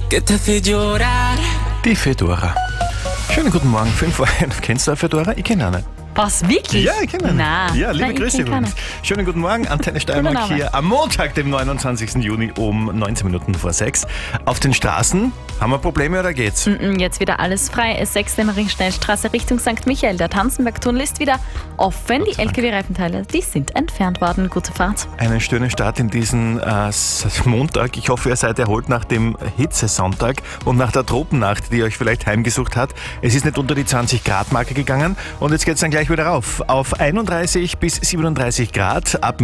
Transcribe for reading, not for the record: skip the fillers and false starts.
que te hace llorar. Die Fedora. Schönen guten Morgen, 5 vor 1. Kennst du eine Fedora? Ich kenne eine. Was, wirklich? Ja, ich kenne eine. Nein. Ja, liebe Nein, ich Grüße kenn keine. übrigens. Schönen guten Morgen, Antenne Steiermark Name. hier am Montag, dem 29. Juni um 19 Minuten vor 6. Auf den Straßen, haben wir Probleme oder geht's? Jetzt wieder alles frei. S6 Dämmering-Schnellstraße Richtung St. Michael. Der Tanzenberg-Tunnel ist wieder offen. Die LKW-Reifenteile, die sind entfernt worden. Gute Fahrt. Einen schönen Start in diesen Montag. Ich hoffe, ihr seid erholt nach dem Hitzesonntag und nach der Tropennacht, die euch vielleicht heimgesucht hat. Es ist nicht unter die 20-Grad-Marke gegangen und jetzt geht's dann gleich wieder rauf. Auf 31 bis 37 Grad ab